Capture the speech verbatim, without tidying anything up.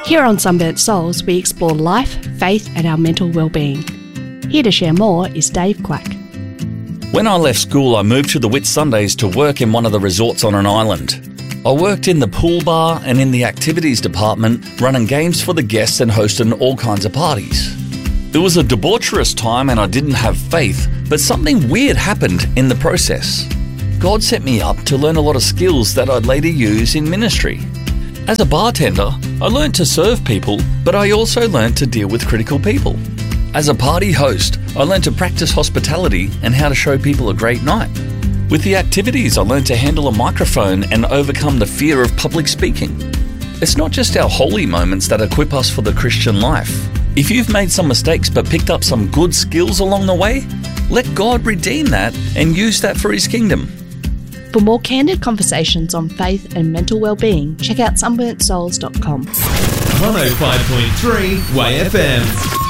Here on Sunburnt Souls, we explore life, faith and our mental well-being. Here to share more is Dave Quack. When I left school, I moved to the Whitsundays to work in one of the resorts on an island. I worked in the pool bar and in the activities department, running games for the guests and hosting all kinds of parties. It was a debaucherous time and I didn't have faith, but something weird happened in the process. God set me up to learn a lot of skills that I'd later use in ministry. As a bartender, I learned to serve people, but I also learned to deal with critical people. As a party host, I learned to practice hospitality and how to show people a great night. With the activities, I learned to handle a microphone and overcome the fear of public speaking. It's not just our holy moments that equip us for the Christian life. If you've made some mistakes but picked up some good skills along the way, let God redeem that and use that for His kingdom. For more candid conversations on faith and mental well-being, check out sunburnt souls dot com. one oh five point three Y F M.